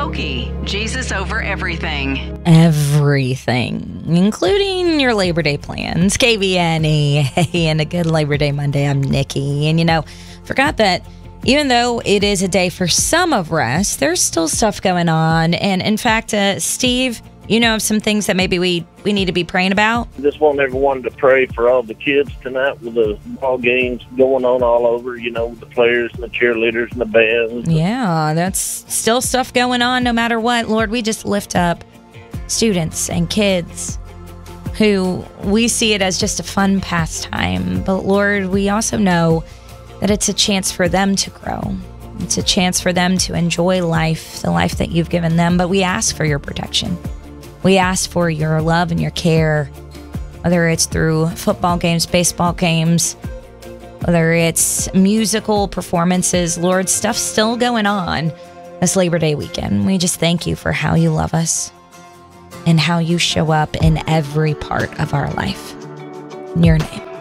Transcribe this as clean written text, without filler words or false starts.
Pokey, Jesus over everything. Everything, including your Labor Day plans. KBNE, hey, and a good Labor Day Monday. I'm Nikki. And forgot that even though it is a day for some of rest, there's still stuff going on. And in fact, Steve, of some things that maybe we need to be praying about? Just want everyone to pray for all the kids tonight with the ball games going on all over, with the players and the cheerleaders and the bands. Yeah, that's still stuff going on no matter what. Lord, we just lift up students and kids who we see it as just a fun pastime. But Lord, we also know that it's a chance for them to grow. It's a chance for them to enjoy life, the life that you've given them. But we ask for your protection. We ask for your love and your care, whether it's through football games, baseball games, whether it's musical performances. Lord, stuff's still going on this Labor Day weekend. We just thank you for how you love us and how you show up in every part of our life. In your name.